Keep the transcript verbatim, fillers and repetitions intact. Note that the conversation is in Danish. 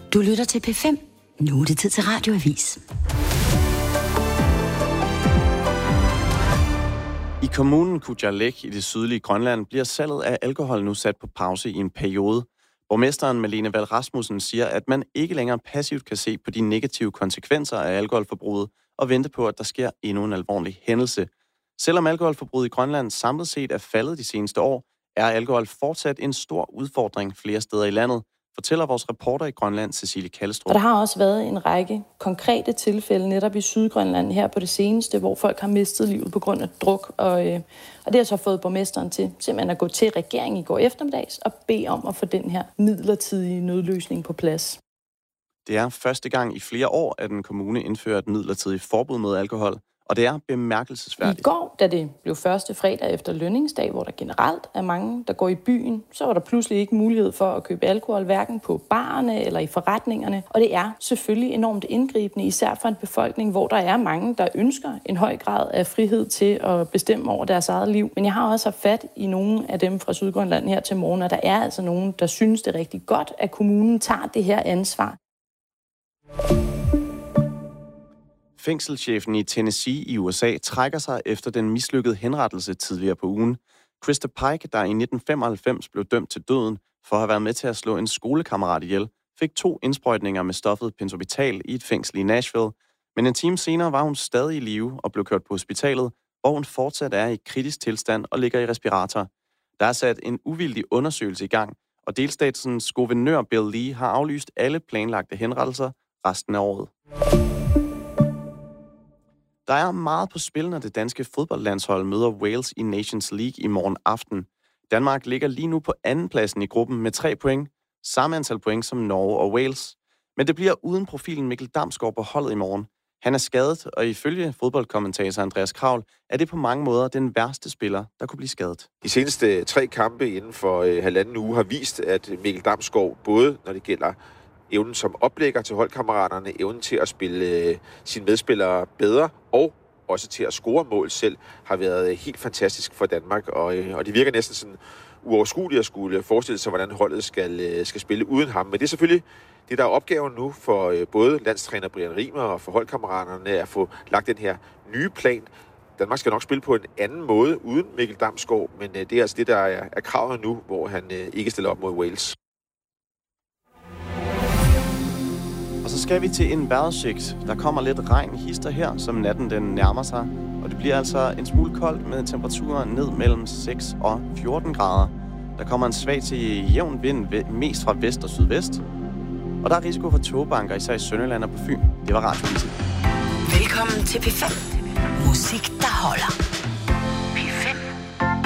Du lytter til P fem. Nu er det tid til Radioavis. I kommunen Kujalleq i det sydlige Grønland bliver salget af alkohol nu sat på pause i en periode. Borgmesteren Malene Wahl Rasmussen siger, at man ikke længere passivt kan se på de negative konsekvenser af alkoholforbruget og vente på, at der sker endnu en alvorlig hændelse. Selvom alkoholforbruget i Grønland samlet set er faldet de seneste år, er alkohol fortsat en stor udfordring flere steder i landet, fortæller vores reporter i Grønland, Cecilie Kallestrup. Og der har også været en række konkrete tilfælde netop i Sydgrønland her på det seneste, hvor folk har mistet livet på grund af druk. Og, øh, og det har så fået borgmesteren til simpelthen at gå til regeringen i går eftermiddags og bede om at få den her midlertidige nødløsning på plads. Det er første gang i flere år, at en kommune indfører et midlertidigt forbud mod alkohol, og det er bemærkelsesværdigt. I går, da det blev første fredag efter lønningsdag, hvor der generelt er mange, der går i byen, så var der pludselig ikke mulighed for at købe alkohol, hverken på barerne eller i forretningerne. Og det er selvfølgelig enormt indgribende, især for en befolkning, hvor der er mange, der ønsker en høj grad af frihed til at bestemme over deres eget liv. Men jeg har også haft fat i nogle af dem fra Sydgrønland her til morgen, og der er altså nogen, der synes det er rigtig godt, at kommunen tager det her ansvar. Fængselschefen i Tennessee i U S A trækker sig efter den mislykkede henrettelse tidligere på ugen. Christa Pike, der i nitten femoghalvfems blev dømt til døden for at have været med til at slå en skolekammerat ihjel, fik to indsprøjtninger med stoffet pentobarbital i et fængsel i Nashville. Men en time senere var hun stadig i live og blev kørt på hospitalet, hvor hun fortsat er i kritisk tilstand og ligger i respirator. Der er sat en uvildig undersøgelse i gang, og delstatens guvernør Bill Lee har aflyst alle planlagte henrettelser resten af året. Der er meget på spil, når det danske fodboldlandshold møder Wales i Nations League i morgen aften. Danmark ligger lige nu på andenpladsen i gruppen med tre point, samme antal point som Norge og Wales. Men det bliver uden profilen Mikkel Damsgaard på holdet i morgen. Han er skadet, og ifølge fodboldkommentator Andreas Kravl er det på mange måder den værste spiller, der kunne blive skadet. De seneste tre kampe inden for øh, halvanden uge har vist, at Mikkel Damsgaard, både når det gælder evnen som oplægger til holdkammeraterne, evnen til at spille øh, sine medspillere bedre, og også til at score mål selv, har været helt fantastisk for Danmark. Og, øh, og det virker næsten sådan uoverskueligt at skulle forestille sig, hvordan holdet skal, øh, skal spille uden ham. Men det er selvfølgelig det, der er opgaven nu for øh, både landstræner Brian Rimer og for holdkammeraterne, at få lagt den her nye plan. Danmark skal nok spille på en anden måde uden Mikkel Damsgaard, men øh, det er altså det, der er, er kravet nu, hvor han øh, ikke stiller op mod Wales. Og så skal vi til en vejrudsigt. Der kommer lidt regn hister her, som natten den nærmer sig. Og det bliver altså en smule koldt med temperaturer ned mellem seks og fjorten grader. Der kommer en svag til jævn vind, mest fra vest og sydvest. Og der er risiko for togbanker, især i Sønderland og på Fyn. Det var Radioavis. Velkommen til P fem. Musik, der holder.